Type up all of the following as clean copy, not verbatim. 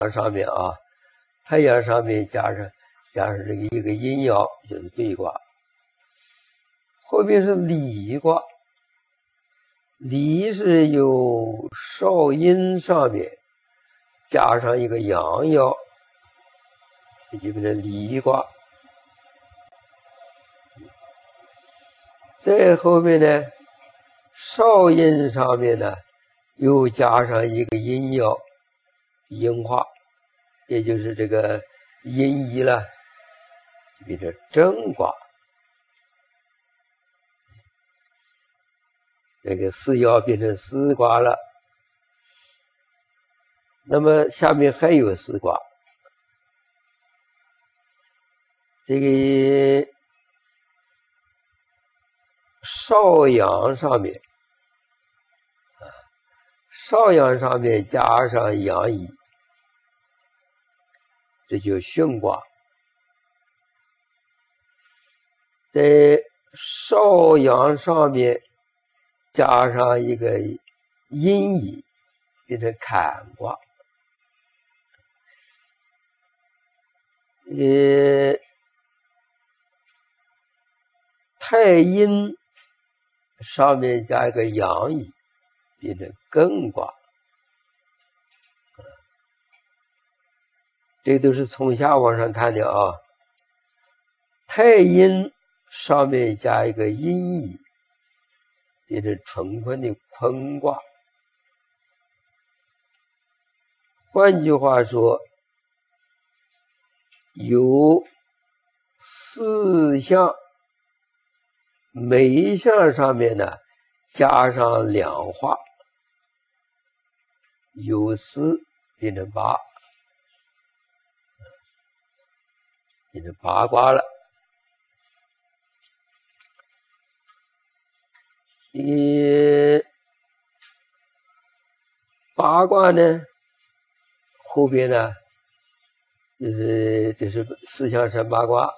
上面啊，太阳上面加上这个一个阴爻，就是兑卦。后面是离卦，离是有少阴上面加上一个阳爻，就变成离卦。再后面呢，少阴上面呢又加上一个阴爻，阴化，也就是这个阴仪了，就变成正卦。这个四爻变成四卦了。那么下面还有四卦，这个少阳上面少阳上面加上阳仪，这就巽卦。在少阳上面加上一个阴仪，变成坎卦。太阴上面加一个阳仪，变成艮卦。这都是从下往上看的啊。太阴上面加一个阴仪，变成乾坤的坤卦。换句话说，有四象，每一项上面呢加上两画，有四变成八，变成八卦了。八卦呢，后边呢就是四象神八卦。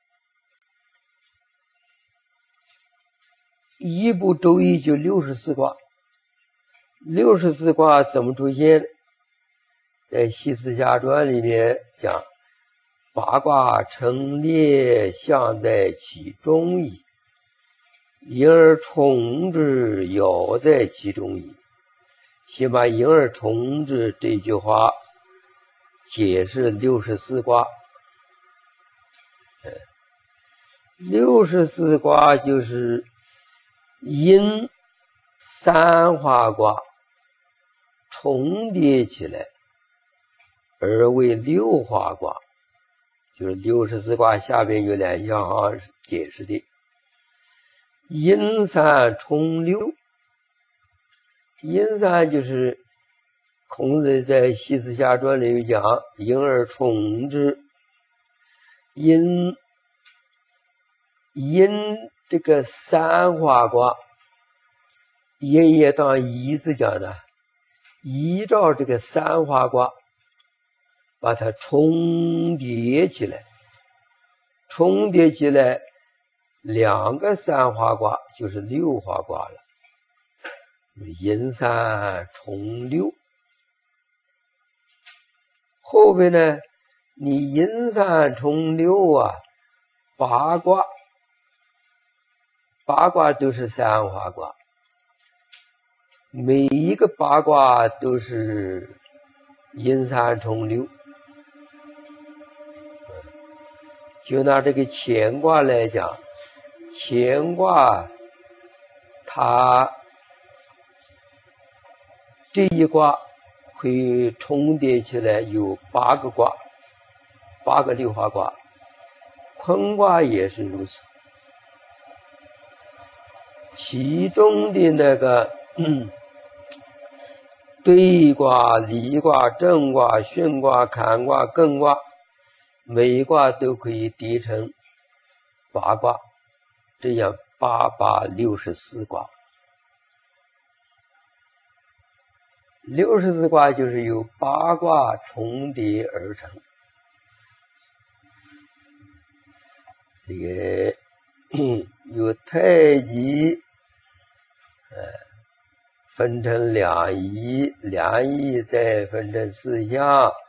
一部周易就64卦，64卦怎么出现？在《系辞下传》里面讲，八卦成列，象在其中矣，因而从之，爻在其中矣。先把因而从之这句话解释64卦。64卦就是阴三化卦重叠起来而为六化卦，就是64卦下边有两项解释的。阴三冲六，阴三就是孔子在《系辞下传》里讲，因而从之。阴这个三化卦，阴也当一字讲的，依照这个三化卦把它重叠起来，重叠起来两个三化卦就是六化卦了。阴三冲六，后边呢，你阴三冲六啊，八卦都是三化卦，每一个八卦都是阴三冲六。就拿这个乾卦来讲，乾卦它这一卦会重叠起来有8个卦，8个六化卦，坤卦也是如此。其中的那个兑卦、离卦、震卦、巽卦、坎卦、艮卦，每一卦都可以叠成8卦，这样8八64卦。64卦就是由8卦重叠而成。这个有太极，分成两仪，两仪再分成四象，